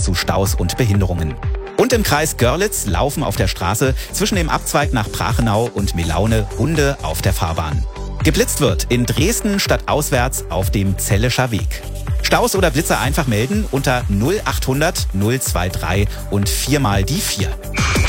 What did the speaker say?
zu Staus und Behinderungen. Und im Kreis Görlitz laufen auf der Straße zwischen dem Abzweig nach Brachenau und Melaune Hunde auf der Fahrbahn. Geblitzt wird in Dresden stadtauswärts auf dem Zellischer Weg. Staus oder Blitzer einfach melden unter 0800 023 und 4 mal die 4.